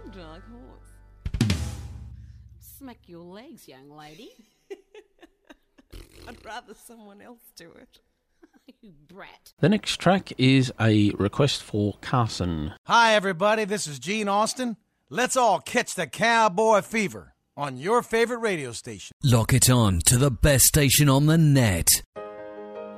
Dark horse. Smack your legs, young lady. I'd rather someone else do it. You brat. The next track is a request for Carson. Hi, everybody. This is Gene Austin. Let's all catch the cowboy fever on your favorite radio station. Lock it on to the best station on the net.